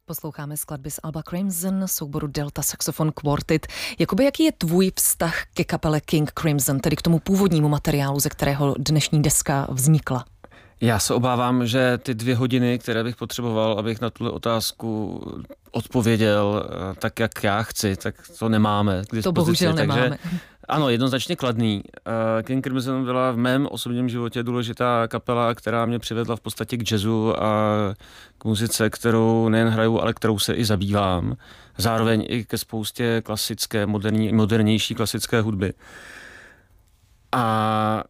Posloucháme skladby z alba Crimson, souboru Delta Saxophone Quartet. Jakoby jaký je tvůj vztah ke kapele King Crimson, tedy k tomu původnímu materiálu, ze kterého dnešní deska vznikla? Já se obávám, že ty 2 hodiny, které bych potřeboval, abych na tuhle otázku odpověděl tak, jak já chci, tak to nemáme k dispozici. To bohužel nemáme. Takže, ano, jednoznačně kladný. King Crimson byla v mém osobním životě důležitá kapela, která mě přivedla v podstatě k jazzu a k muzice, kterou nejen hraju, ale kterou se i zabývám. Zároveň i ke spoustě klasické, modernější klasické hudby. A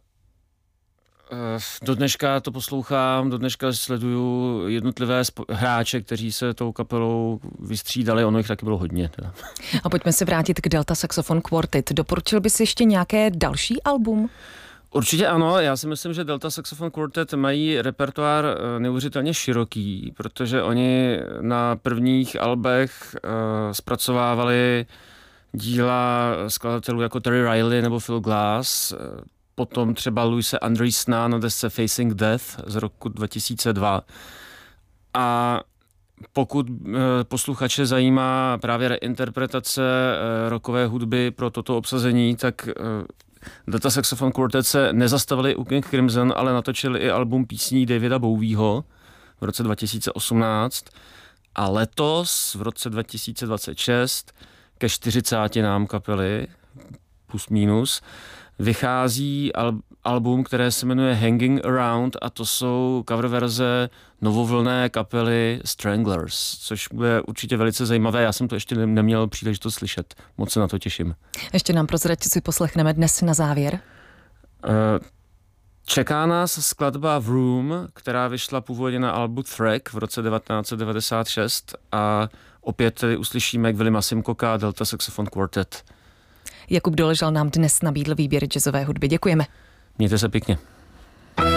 do dneška to poslouchám, do dneška sleduju jednotlivé hráče, kteří se tou kapelou vystřídali, ono jich taky bylo hodně. Teda. A pojďme se vrátit k Delta Saxophone Quartet. Doporučil bys ještě nějaké další album? Určitě ano, já si myslím, že Delta Saxophone Quartet mají repertoár neuvěřitelně široký, protože oni na prvních albech zpracovávali díla skladatelů jako Terry Riley nebo Phil Glass, potom třeba Louise Andreessena na desce Facing Death z roku 2002. A pokud posluchače zajímá právě reinterpretace rockové hudby pro toto obsazení, tak Delta Saxophone Quartet se nezastavili u King Crimson, ale natočili i album písní Davida Bowieho v roce 2018 a letos v roce 2026 ke 40 kapely plus minus vychází album, které se jmenuje Hanging Around a to jsou cover verze novovlné kapely Stranglers, což bude určitě velice zajímavé. Já jsem to ještě neměl příležitost slyšet. Moc se na to těším. Ještě nám prozrať, co si poslechneme dnes na závěr. Čeká nás skladba v Room, která vyšla původně na albu Threk v roce 1996 a opět tedy uslyšíme Willima Simcocka, Delta Saxophone Quartet. Jakub Doležal nám dnes nabídl výběr jazzové hudby. Děkujeme. Mějte se pěkně.